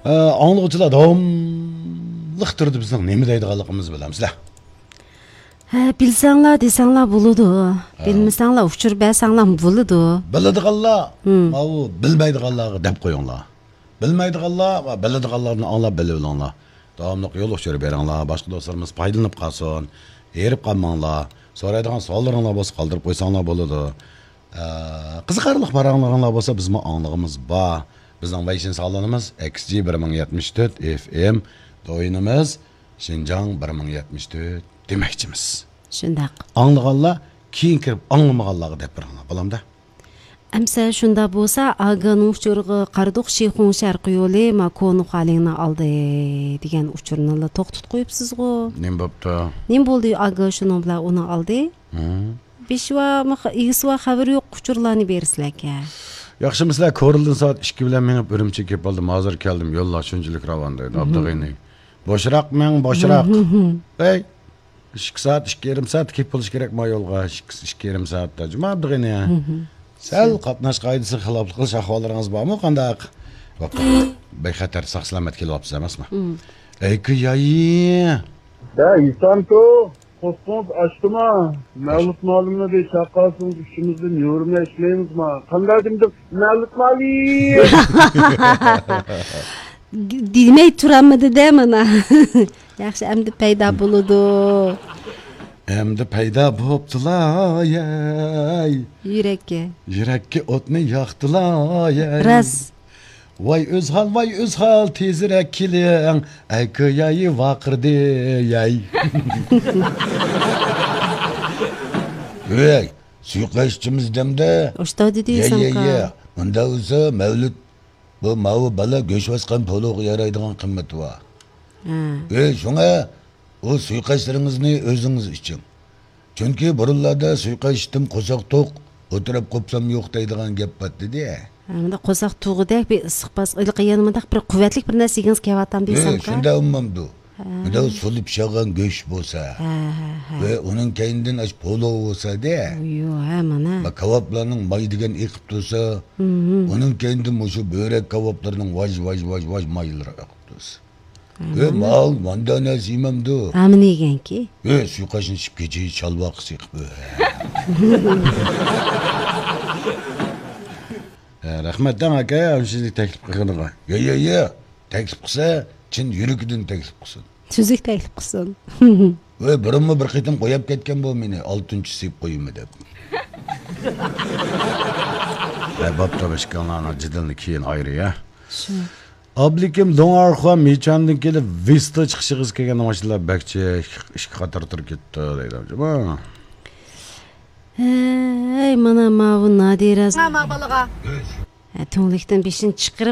Anlıqçılar davamlıq turda bizning nima deydiganligimizni bilamsizlar. Bilsanglar desanglar bo'ladi. Bilmasanglar uchur bersanglar bo'ladi. Biladiganlar, u bilmaydiganlarga deb qo'yinglar. Bilmaydiganlar va biladiganlarni anglab bilinglar. Davamlıq yo'l uçurib beringlar, boshqa do'stlarimiz foydalanib qolsin. Erib qolmanglar. So'raydigan savollaringlar bo'lsa qoldirib qo'ysanglar bo'ladi. Qiziqarli baranglaringlar bo'lsa bizning anglag'imiz bor. Bizning Weixin salonimiz XG 1074 FM, do'yinimiz Şinjan 1074 demakchimiz. Shundaq. Anglag'anlar keyin kirib anglamaganlarga deb beringlar, bo'lamda. Amsa shunda bo'lsa, agani uchurg'i qarduq Sheyxun Sharqi yo'li ma konu xalingni oldi degan uchurni to'xtatib qo'yibsiz-ku. Nim bo'pti? Nim bo'ldi aga shuning bilan uni oldi? Beshva ig'isva xabar yo'q uchurlarni bersizlarga. Yaxshi mislar ko'rildan soat 2 bilan menib Urumchi kelib oldim. Hozir keldim. Yo'llar shunchalik ravon deydi. Abdug'ini. Boshroq men, boshroq. Ey 2 soat, 2,5 soat kelib bo'lish kerak ma yo'lga. 2,5 soatda. Juma Abdug'ini. Sal qatnash qoidasi xiloflik qilish ahvollaringiz bormi? Qandaq? Bexatar sog'-salomat kelyapsiz emasmi? Ey kuyayi. Da İsanko, postons açtımı. Mevlut malımla bir çakarsınız üçümüzden yorumla işleyiniz mi? Kandardım da mevlut mali. Demey turamadi de mana. Yaxshi endi paydo bo'ladi. Endi paydo bo'ptilar, yey. Yurakka o'tni yoqdilar, yey. Ras. Vay o'zhal, tezroq keling. Ay ko'yayi vaqirdi, yey. Ey, suiqashtimiz demda. Oshto dediysan ka. Unda o'zi Mavlud bu mavi bala go'shvasqan poloq yaraydigan qimmati bor. Shunga o suiqashlaringizni o'zingiz uchun. Chunki burunlarda suiqashtim qo'saq to'q o'tirib qopsam yo'q deydigan gap bor dedi. Bunda qo'saq to'g'idek bir issiqpas ilqi yanimda bir quvvatli bir narsangiz kelyapti deysan-ku. Shunda ummamdu. Bunda sulib pishgan go'sht bo'lsa va uning keyindan ash polo bo'lsa de. Yo'q, ha mana. Va kavoblarning may degan eqib tursa, uning keyindan shu bo'rak kavoblarning vaj maylari eqib tursa. Mal mandana simamdu. Amin eganki. Suiqashni shib kechi chalvoq siqib. Rahmatdan aka, shunday taklif qilganiga. Yo, taklif qilsa, chin yurigidan taklif qilsin. Tuzuk taklif qilsin. Birimni bir qitim qo'yib ketgan bu meni 6-chi sep qo'yimi deb. Bo'pti, bashkanlarning jidilni keyin ayri ya. Shu. Ablikim Donarxon mechandan kelib Vista chiqishingiz kelgan mashinalar bakchi ishga qator turib ketdi deydi. Ey mana mavu nadiras. To'nglikdan 5-ni chiqirib